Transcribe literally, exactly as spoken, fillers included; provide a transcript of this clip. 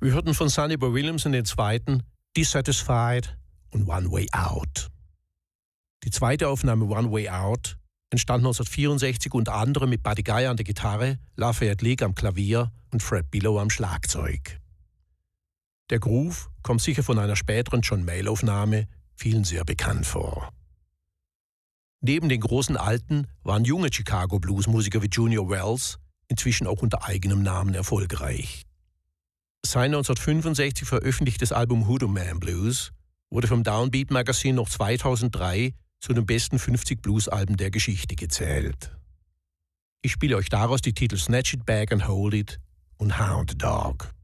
Wir hörten von Sonny Boy Williamson den zweiten Dissatisfied und One Way Out. Die zweite Aufnahme One Way Out entstand neunzehnhundertvierundsechzig unter anderem mit Buddy Guy an der Gitarre, Lafayette League am Klavier und Fred Billow am Schlagzeug. Der Groove kommt sicher von einer späteren John Mayall-Aufnahme vielen sehr bekannt vor. Neben den großen Alten waren junge Chicago-Blues-Musiker wie Junior Wells inzwischen auch unter eigenem Namen erfolgreich. Sein neunzehnhundertfünfundsechzig veröffentlichtes Album Hoodoo Man Blues wurde vom Downbeat Magazine noch zweitausenddrei zu den besten fünfzig Blues-Alben der Geschichte gezählt. Ich spiele euch daraus die Titel Snatch It Back and Hold It und Hound Dog.